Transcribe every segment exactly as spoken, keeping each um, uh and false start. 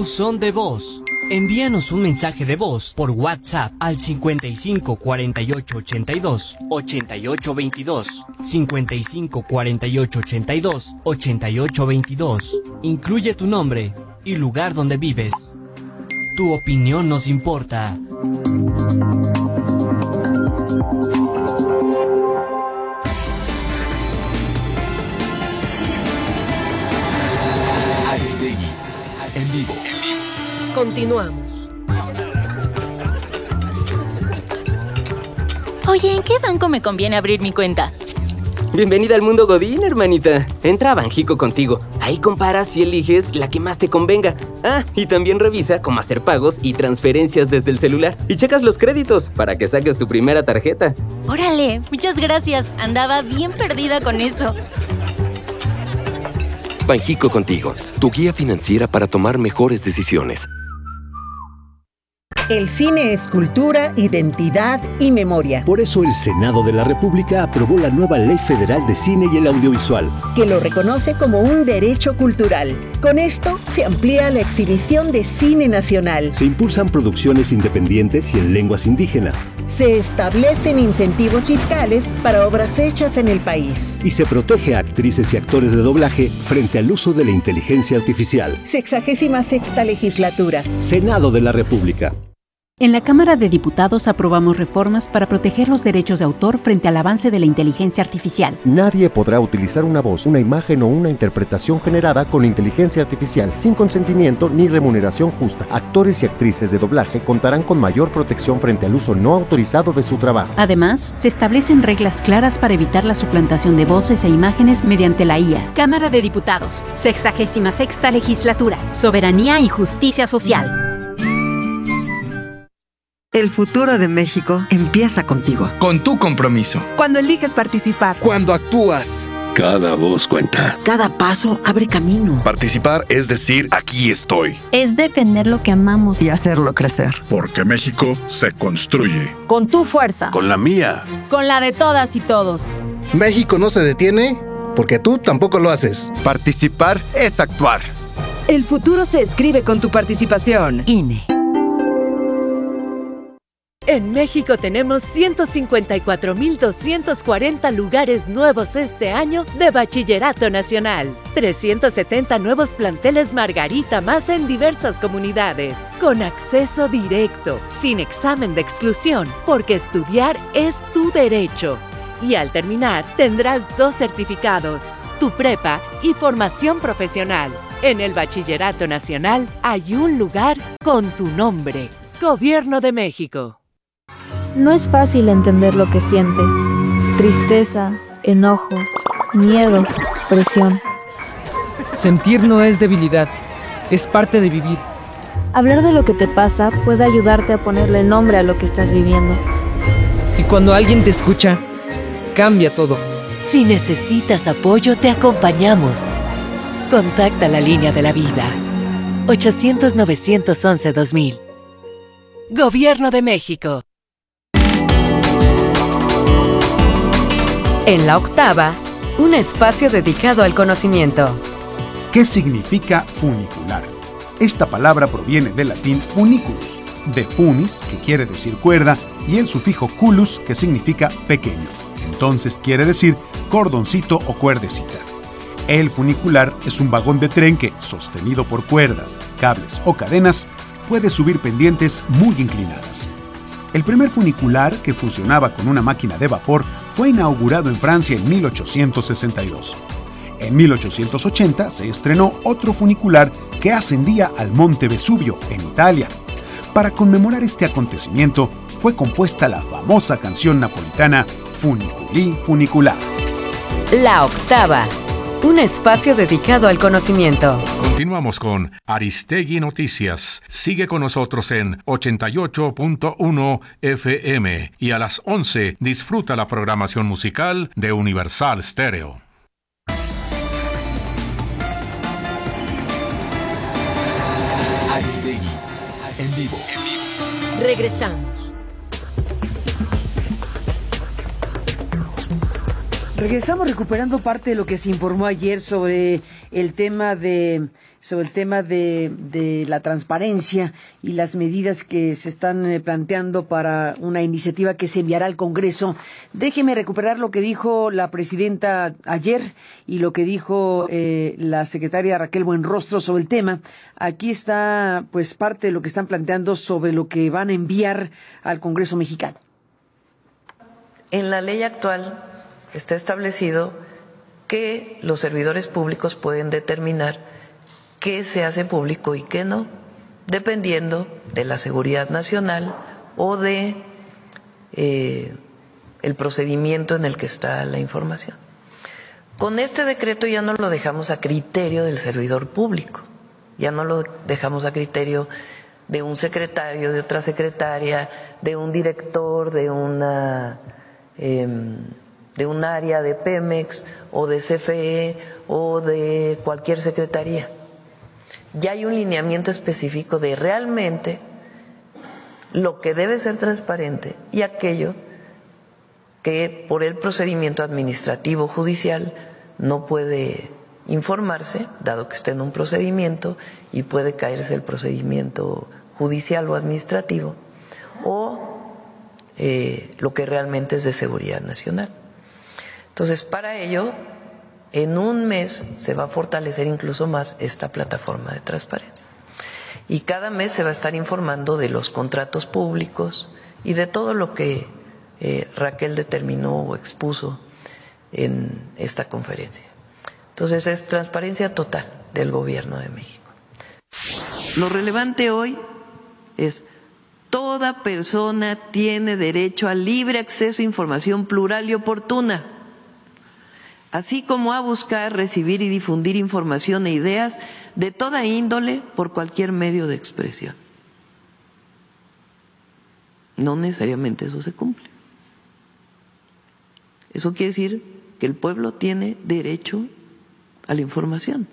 Buzón de voz. Envíanos un mensaje de voz por WhatsApp al cincuenta y cinco cuarenta y ocho ochenta y dos ochenta y ocho veintidós, cincuenta y cinco cuarenta y ocho ochenta y dos ochenta y ocho veintidós. Incluye tu nombre y lugar donde vives. Tu opinión nos importa. Aristegui, en vivo. Continuamos. Oye, ¿en qué banco me conviene abrir mi cuenta? Bienvenida al mundo Godín, hermanita. Entra a Banjico Contigo. Ahí comparas y eliges la que más te convenga. Ah, y también revisa cómo hacer pagos y transferencias desde el celular. Y checas los créditos para que saques tu primera tarjeta. Órale, muchas gracias. Andaba bien perdida con eso. Banjico Contigo, tu guía financiera para tomar mejores decisiones. El cine es cultura, identidad y memoria. Por eso el Senado de la República aprobó la nueva Ley Federal de Cine y el Audiovisual, que lo reconoce como un derecho cultural. Con esto se amplía la exhibición de cine nacional. Se impulsan producciones independientes y en lenguas indígenas. Se establecen incentivos fiscales para obras hechas en el país. Y se protege a actrices y actores de doblaje frente al uso de la inteligencia artificial. Sexagésima sexta legislatura. Senado de la República. En la Cámara de Diputados aprobamos reformas para proteger los derechos de autor frente al avance de la inteligencia artificial. Nadie podrá utilizar una voz, una imagen o una interpretación generada con inteligencia artificial sin consentimiento ni remuneración justa. Actores y actrices de doblaje contarán con mayor protección frente al uso no autorizado de su trabajo. Además, se establecen reglas claras para evitar la suplantación de voces e imágenes mediante la I A. Cámara de Diputados, sexagésima sexta legislatura, soberanía y justicia social. El futuro de México empieza contigo. Con tu compromiso. Cuando eliges participar. Cuando actúas. Cada voz cuenta. Cada paso abre camino. Participar es decir, aquí estoy. Es defender lo que amamos. Y hacerlo crecer. Porque México se construye. Con tu fuerza. Con la mía. Con la de todas y todos. México no se detiene porque tú tampoco lo haces. Participar es actuar. El futuro se escribe con tu participación. I N E. En México tenemos ciento cincuenta y cuatro mil doscientos cuarenta lugares nuevos este año de Bachillerato Nacional. trescientos setenta nuevos planteles Margarita más en diversas comunidades. Con acceso directo, sin examen de exclusión, porque estudiar es tu derecho. Y al terminar, tendrás dos certificados, tu prepa y formación profesional. En el Bachillerato Nacional hay un lugar con tu nombre. Gobierno de México. No es fácil entender lo que sientes. Tristeza, enojo, miedo, presión. Sentir no es debilidad, es parte de vivir. Hablar de lo que te pasa puede ayudarte a ponerle nombre a lo que estás viviendo. Y cuando alguien te escucha, cambia todo. Si necesitas apoyo, te acompañamos. Contacta la línea de la vida. ochocientos, novecientos once, dos mil. Gobierno de México. En la octava, un espacio dedicado al conocimiento. ¿Qué significa funicular? Esta palabra proviene del latín funiculus, de funis, que quiere decir cuerda, y el sufijo culus, que significa pequeño. Entonces quiere decir cordoncito o cuerdecita. El funicular es un vagón de tren que, sostenido por cuerdas, cables o cadenas, puede subir pendientes muy inclinadas. El primer funicular, que funcionaba con una máquina de vapor, fue inaugurado en Francia en mil ochocientos sesenta y dos. En mil ochocientos ochenta se estrenó otro funicular que ascendía al Monte Vesubio, en Italia. Para conmemorar este acontecimiento, fue compuesta la famosa canción napolitana Funiculi Funicular. La octava, un espacio dedicado al conocimiento. Continuamos con Aristegui Noticias. Sigue con nosotros en ochenta y ocho punto uno F M y a las once disfruta la programación musical de Universal Stereo. Aristegui, en vivo. Regresamos. Regresamos recuperando parte de lo que se informó ayer sobre el tema de sobre el tema de, de la transparencia y las medidas que se están eh, planteando para una iniciativa que se enviará al Congreso. Déjeme recuperar lo que dijo la presidenta ayer y lo que dijo eh, la secretaria Raquel Buenrostro sobre el tema. Aquí está pues parte de lo que están planteando sobre lo que van a enviar al Congreso mexicano. En la ley actual está establecido que los servidores públicos pueden determinar qué se hace público y qué no, dependiendo de la seguridad nacional o de eh, el procedimiento en el que está la información. Con este decreto ya no lo dejamos a criterio del servidor público, ya no lo dejamos a criterio de un secretario, de otra secretaria, de un director, de una eh, de un área de Pemex o de C F E o de cualquier secretaría. Ya hay un lineamiento específico de realmente lo que debe ser transparente y aquello que por el procedimiento administrativo judicial no puede informarse, dado que está en un procedimiento y puede caerse el procedimiento judicial o administrativo, o eh, lo que realmente es de seguridad nacional. Entonces, para ello, en un mes se va a fortalecer incluso más esta plataforma de transparencia. Y cada mes se va a estar informando de los contratos públicos y de todo lo que eh, Raquel determinó o expuso en esta conferencia. Entonces, es transparencia total del Gobierno de México. Lo relevante hoy es: toda persona tiene derecho al libre acceso a información plural y oportuna, así como a buscar, recibir y difundir información e ideas de toda índole por cualquier medio de expresión. No necesariamente eso se cumple. Eso quiere decir que el pueblo tiene derecho a la información.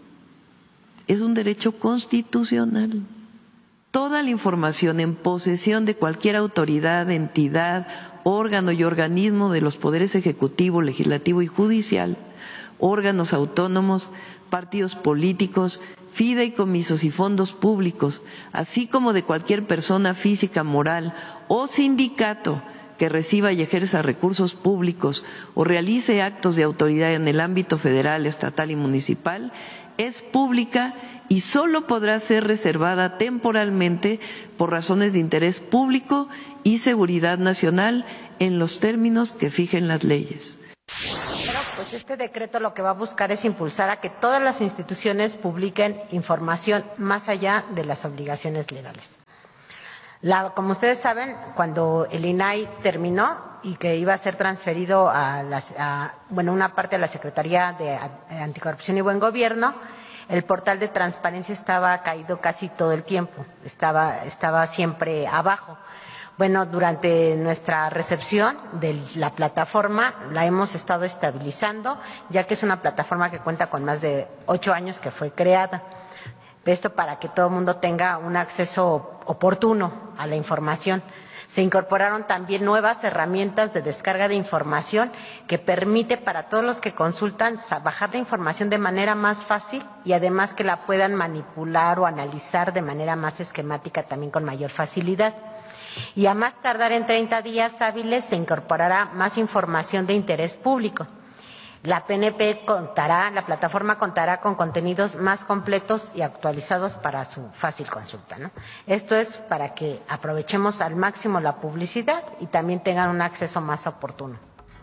Es un derecho constitucional. Toda la información en posesión de cualquier autoridad, entidad, órgano y organismo de los poderes ejecutivo, legislativo y judicial, órganos autónomos, partidos políticos, fideicomisos y fondos públicos, así como de cualquier persona física, moral o sindicato que reciba y ejerza recursos públicos o realice actos de autoridad en el ámbito federal, estatal y municipal, es pública y solo podrá ser reservada temporalmente por razones de interés público y seguridad nacional en los términos que fijen las leyes. Pero pues este decreto lo que va a buscar es impulsar a que todas las instituciones publiquen información más allá de las obligaciones legales. La, como ustedes saben, cuando el I N A I terminó y que iba a ser transferido a, las, a bueno, una parte de la Secretaría de Anticorrupción y Buen Gobierno, el portal de transparencia estaba caído casi todo el tiempo, estaba, estaba siempre abajo. Bueno, durante nuestra recepción de la plataforma la hemos estado estabilizando, ya que es una plataforma que cuenta con más de ocho años que fue creada. Esto para que todo el mundo tenga un acceso oportuno a la información. Se incorporaron también nuevas herramientas de descarga de información que permite para todos los que consultan bajar la información de manera más fácil y además que la puedan manipular o analizar de manera más esquemática también con mayor facilidad. Y a más tardar en treinta días hábiles se incorporará más información de interés público. La P N P contará, la plataforma contará con contenidos más completos y actualizados para su fácil consulta, ¿no? Esto es para que aprovechemos al máximo la publicidad y también tengan un acceso más oportuno.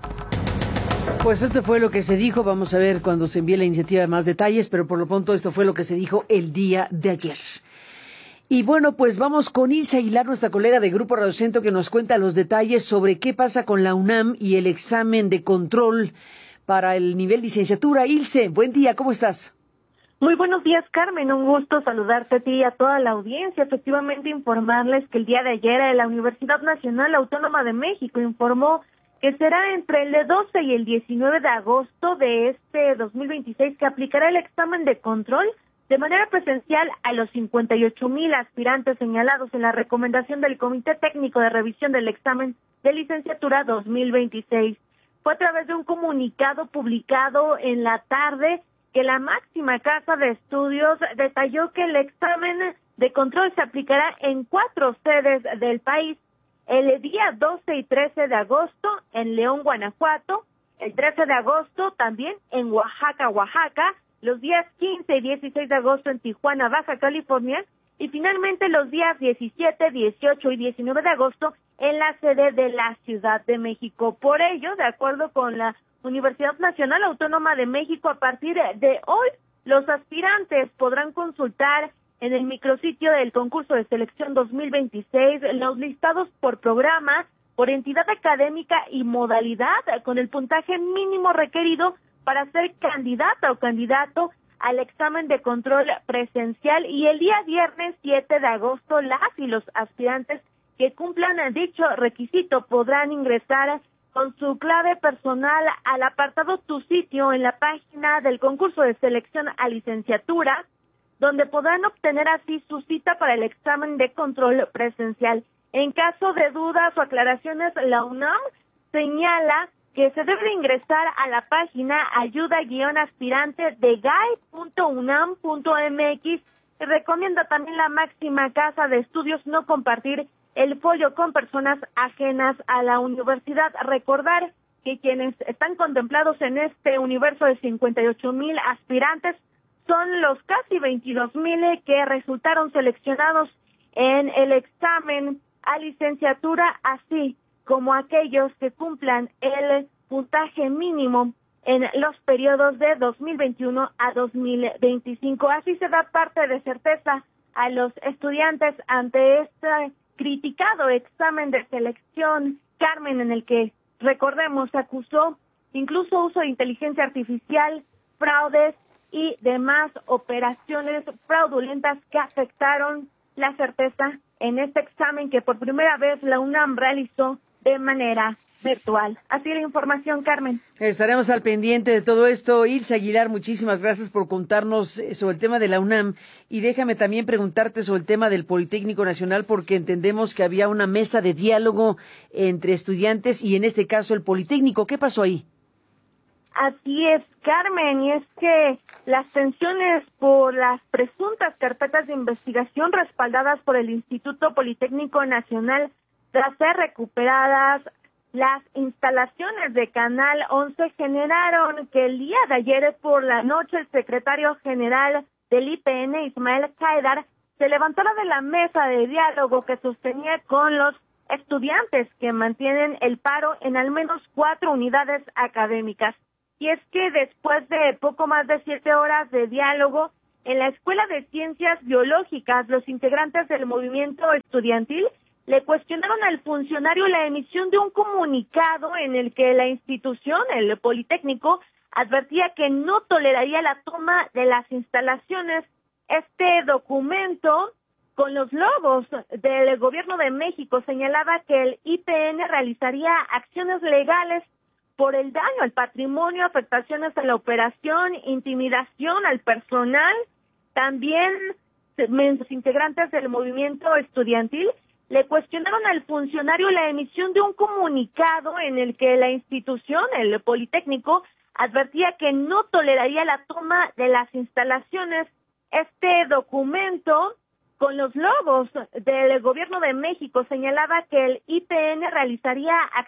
Pues esto fue lo que se dijo, vamos a ver cuando se envíe la iniciativa más detalles, pero por lo pronto esto fue lo que se dijo el día de ayer. Y bueno, pues vamos con Ilse Aguilar, nuestra colega de Grupo Radio Centro, que nos cuenta los detalles sobre qué pasa con la UNAM y el examen de control para el nivel licenciatura. Ilse, buen día, ¿cómo estás? Muy buenos días, Carmen, un gusto saludarte a ti y a toda la audiencia. Efectivamente, informarles que el día de ayer la Universidad Nacional Autónoma de México informó que será entre el doce y el diecinueve de agosto de este dos mil veintiséis que aplicará el examen de control de manera presencial a los cincuenta y ocho mil aspirantes señalados en la recomendación del Comité Técnico de Revisión del Examen de Licenciatura dos mil veintiséis. Fue a través de un comunicado publicado en la tarde que la máxima casa de estudios detalló que el examen de control se aplicará en cuatro sedes del país, el día doce y trece de agosto en León, Guanajuato, el trece de agosto también en Oaxaca, Oaxaca, los días quince y dieciséis de agosto en Tijuana, Baja California, y finalmente los días diecisiete, dieciocho y diecinueve de agosto en la sede de la Ciudad de México. Por ello, de acuerdo con la Universidad Nacional Autónoma de México, a partir de hoy, los aspirantes podrán consultar en el micrositio del concurso de selección dos mil veintiséis los listados por programa, por entidad académica y modalidad, con el puntaje mínimo requerido para ser candidata o candidato al examen de control presencial, y el día viernes siete de agosto las y los aspirantes que cumplan dicho requisito podrán ingresar con su clave personal al apartado Tu Sitio en la página del concurso de selección a licenciatura, donde podrán obtener así su cita para el examen de control presencial. En caso de dudas o aclaraciones, la UNAM señala que se debe ingresar a la página ayuda-aspirante de g a e punto unam punto m x. Recomienda también la máxima casa de estudios no compartir el folio con personas ajenas a la universidad. Recordar que quienes están contemplados en este universo de cincuenta y ocho mil aspirantes son los casi veintidós mil que resultaron seleccionados en el examen a licenciatura, así como aquellos que cumplan el puntaje mínimo en los periodos de dos mil veintiuno a dos mil veinticinco. Así se da parte de certeza a los estudiantes ante este criticado examen de selección, Carmen, en el que, recordemos, se acusó incluso uso de inteligencia artificial, fraudes y demás operaciones fraudulentas que afectaron la certeza en este examen que por primera vez la UNAM realizó de manera virtual. Así la información, Carmen. Estaremos al pendiente de todo esto. Ilse Aguilar, muchísimas gracias por contarnos sobre el tema de la UNAM. Y déjame también preguntarte sobre el tema del Politécnico Nacional, porque entendemos que había una mesa de diálogo entre estudiantes y en este caso el Politécnico. ¿Qué pasó ahí? Así es, Carmen, y es que las tensiones por las presuntas carpetas de investigación respaldadas por el Instituto Politécnico Nacional tras ser recuperadas las instalaciones de Canal once generaron que el día de ayer por la noche el secretario general del I P N, Ismael Caedar, se levantara de la mesa de diálogo que sostenía con los estudiantes que mantienen el paro en al menos cuatro unidades académicas. Y es que después de poco más de siete horas de diálogo en la Escuela de Ciencias Biológicas, los integrantes del movimiento estudiantil le cuestionaron al funcionario la emisión de un comunicado en el que la institución, el Politécnico, advertía que no toleraría la toma de las instalaciones. Este documento, con los logos del Gobierno de México, señalaba que el I P N realizaría acciones legales por el daño al patrimonio, afectaciones a la operación, intimidación al personal. También los integrantes del movimiento estudiantil le cuestionaron al funcionario la emisión de un comunicado en el que la institución, el Politécnico, advertía que no toleraría la toma de las instalaciones. Este documento, con los logos del Gobierno de México, señalaba que el I P N realizaría